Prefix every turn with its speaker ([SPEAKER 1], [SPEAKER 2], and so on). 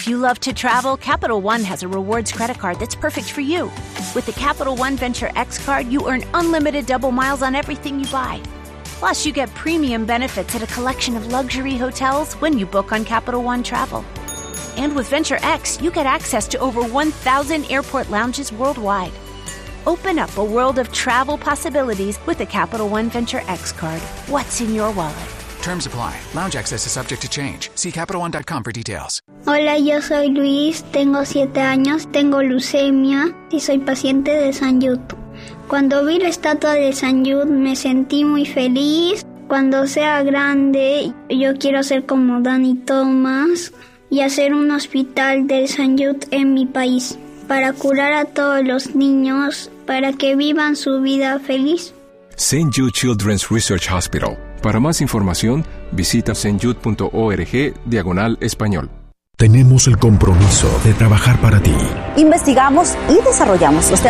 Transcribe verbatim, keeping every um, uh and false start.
[SPEAKER 1] you love to travel, Capital One has a rewards credit card that's perfect for you. With the Capital One Venture X card, you earn unlimited double miles on everything you buy. Plus, you get premium benefits at a collection of luxury hotels when you book on Capital One Travel. And with Venture X, you get access to over one thousand airport lounges worldwide. Open up a world of travel possibilities with the Capital One Venture X card. What's in your wallet?
[SPEAKER 2] Terms apply. Lounge access is subject to change. See Capital One dot com for details.
[SPEAKER 3] Hola, yo soy Luis, tengo siete años, tengo leucemia y soy paciente de Saint Jude. Cuando vi la estatua de Saint Jude me sentí muy feliz. Cuando sea grande, yo quiero ser como Danny Thomas y hacer un hospital del Saint Jude en mi país para curar a todos los niños, para que vivan su vida feliz.
[SPEAKER 4] Saint Jude Children's Research Hospital. Para más información, visita saint jude punto org diagonal español.
[SPEAKER 5] Tenemos el compromiso de trabajar para ti.
[SPEAKER 6] Investigamos y desarrollamos los temas